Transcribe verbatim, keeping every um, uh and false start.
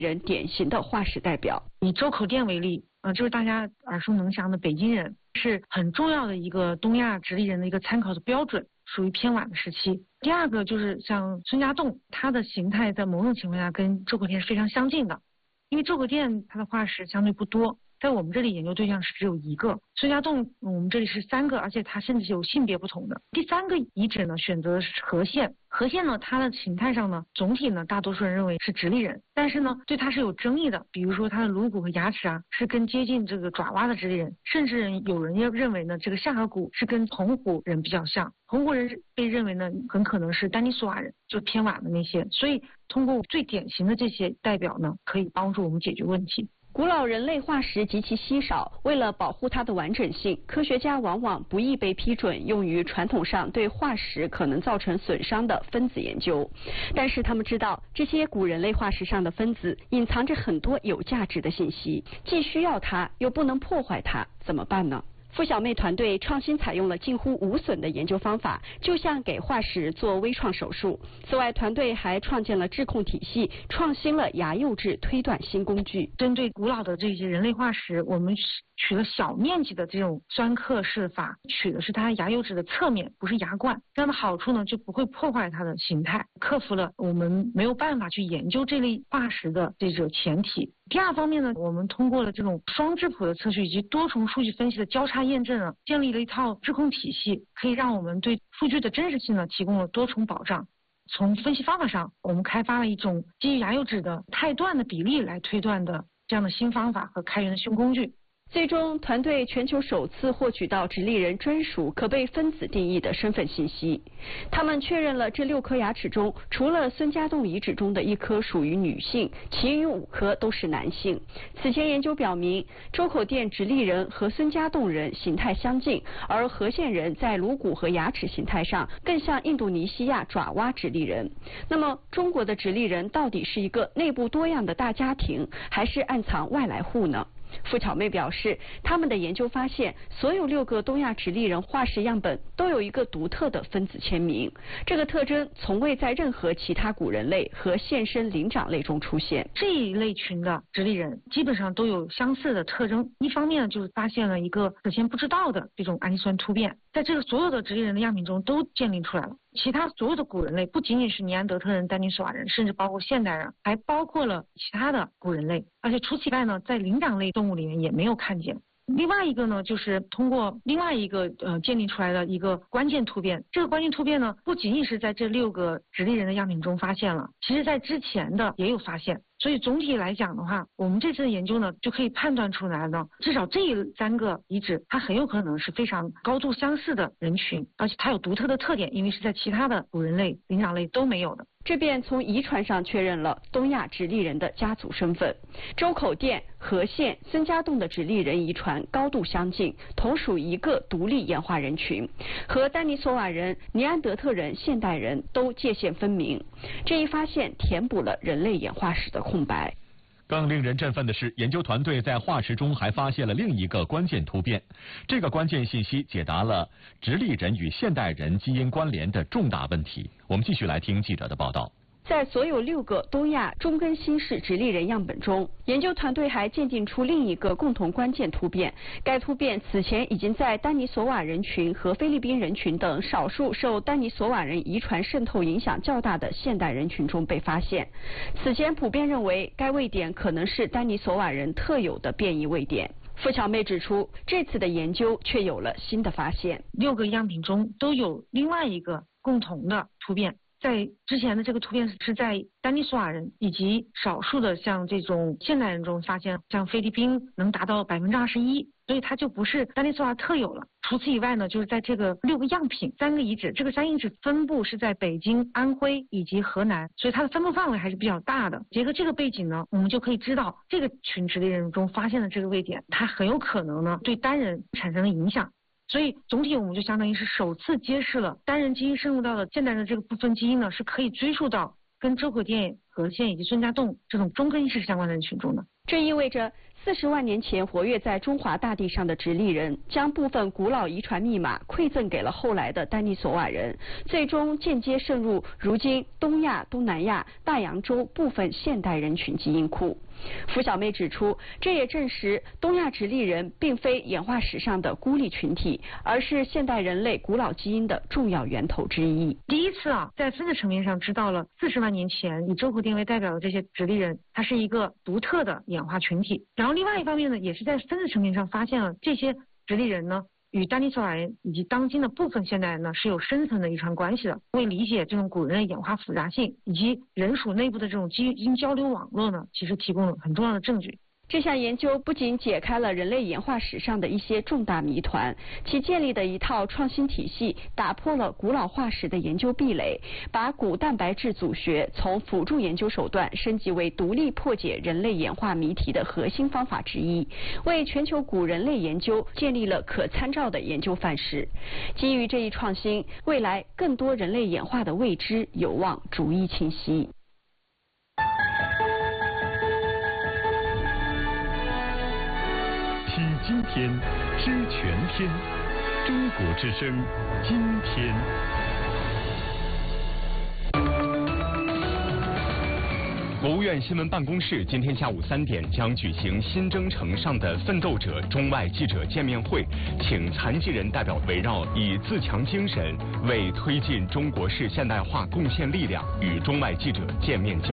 人典型的化石代表。 以周口店为例，呃，就是大家耳熟能详的北京人，是很重要的一个东亚直立人的一个参考的标准，属于偏晚的时期。第二个就是像孙家洞，它的形态在某种情况下跟周口店是非常相近的，因为周口店它的化石相对不多。在我们这里研究对象是只有一个，孙家洞我们这里是三个，而且它甚至是有性别不同的。第三个遗址呢，选择的是河县。河县呢，它的形态上呢，总体呢，大多数人认为是直立人，但是呢，对它是有争议的。比如说它的颅骨和牙齿啊，是更接近这个爪哇的直立人，甚至有人要认为呢，这个下颌骨是跟红湖人比较像。红湖人被认为呢，很可能是丹尼索瓦人，就偏晚的那些。所以通过最典型的这些代表呢，可以帮助我们解决问题。 古老人类化石极其稀少，为了保护它的完整性，科学家往往不易被批准用于传统上对化石可能造成损伤的分子研究。但是他们知道，这些古人类化石上的分子隐藏着很多有价值的信息，既需要它，又不能破坏它，怎么办呢？付小妹团队创新采用了近乎无损的研究方法，就像给化石做微创手术。此外，团队还创建了质控体系，创新了牙釉质推断新工具。 针对古老的这些人类化石，我们取了小面积的这种酸刻试法，取的是它牙釉质的侧面，不是牙冠。这样的好处呢，就不会破坏它的形态，克服了我们没有办法去研究这类化石的这种前提。第二方面呢，我们通过了这种双质谱的测序以及多重数据分析的交叉验证啊，建立了一套质控体系，可以让我们对数据的真实性呢提供了多重保障。从分析方法上，我们开发了一种基于牙釉质的态段的比例来推断的这样的新方法和开源的新工具。 最终，团队全球首次获取到直立人专属可被分子定义的身份信息。他们确认了这六颗牙齿中，除了孙家洞遗址中的一颗属于女性，其余五颗都是男性。此前研究表明，周口店直立人和孙家洞人形态相近，而河县人在颅骨和牙齿形态上更像印度尼西亚爪哇直立人。那么，中国的直立人到底是一个内部多样的大家庭，还是暗藏外来户呢？付巧妹表示，他们的研究发现，所有六个东亚直立人化石样本都有一个独特的分子签名，这个特征从未在任何其他古人类和现生灵长类中出现。 这一类群的直立人基本上都有相似的特征，一方面就是发现了一个之前不知道的这种氨基酸突变，在这个所有的直立人的样品中都建立出来了。其他所有的古人类不仅仅是尼安德特人、丹尼索瓦人，甚至包括现代人，还包括了其他的古人类，而且除此以外呢，在灵长类动物里面也没有看见。另外一个呢，就是通过另外一个呃建立出来的一个关键突变，这个关键突变呢，不仅仅是在这六个直立人的样品中发现了，其实在之前的也有发现。所以总体来讲的话，我们这次的研究呢，就可以判断出来呢，至少这三个遗址，它很有可能是非常高度相似的人群，而且它有独特的特点，因为是在其他的古人类、灵长类都没有的。 这便从遗传上确认了东亚直立人的家族身份。周口店、河县、孙家洞的直立人遗传高度相近，同属一个独立演化人群，和丹尼索瓦人、尼安德特人、现代人都界限分明。这一发现填补了人类演化史的空白。 更令人振奋的是，研究团队在化石中还发现了另一个关键突变，这个关键信息解答了直立人与现代人基因关联的重大问题。我们继续来听记者的报道。 在所有六个东亚中根新世直立人样本中，研究团队还鉴定出另一个共同关键突变。该突变此前已经在丹尼索瓦人群和菲律宾人群等少数受丹尼索瓦人遗传渗透影响较大的现代人群中被发现。此前普遍认为该位点可能是丹尼索瓦人特有的变异位点。付巧妹指出，这次的研究却有了新的发现。 六个样品中都有另外一个共同的突变。在之前的这个突变是在丹尼索瓦人以及少数的像这种现代人中发现，像菲律宾能达到百分之二十一，所以它就不是丹尼索瓦特有了。除此以外呢，就是在这个六个样品三个遗址，这个三个遗址分布是在北京、安徽以及河南，所以它的分布范围还是比较大的。结合这个背景呢，我们就可以知道这个群直立人中发现的这个位点，它很有可能呢对单人产生了影响。所以总体我们就相当于是首次揭示了单人基因渗入到的现代人这个部分基因呢，是可以追溯到跟周口店和县以及孙家洞这种中根意识相关的人群中呢。 这意味着四十万年前活跃在中华大地上的直立人，将部分古老遗传密码馈赠给了后来的丹尼索瓦人，最终间接渗入如今东亚、东南亚、大洋洲部分现代人群基因库。付小妹指出，这也证实东亚直立人并非演化史上的孤立群体，而是现代人类古老基因的重要源头之一。 第一次啊，在分子层面上知道了四十万年前以周口店为代表的这些直立人，它是一个独特的演化群体。然后另外一方面呢，也是在分子层面上发现了这些直立人呢，与丹尼索瓦人以及当今的部分现代人呢是有深层的遗传关系的。为理解这种古人的演化复杂性以及人属内部的这种基因交流网络呢，其实提供了很重要的证据。 这项研究不仅解开了人类演化史上的一些重大谜团，其建立的一套创新体系打破了古老化石的研究壁垒，把古蛋白质组学从辅助研究手段升级为独立破解人类演化谜题的核心方法之一，为全球古人类研究建立了可参照的研究范式。基于这一创新，未来更多人类演化的未知有望逐一清晰。 听今天，知全天，中国之声，今天。国务院新闻办公室今天下午三点将举行新征程上的奋斗者中外记者见面会，请残疾人代表围绕以自强精神为推进中国式现代化贡献力量与中外记者见面交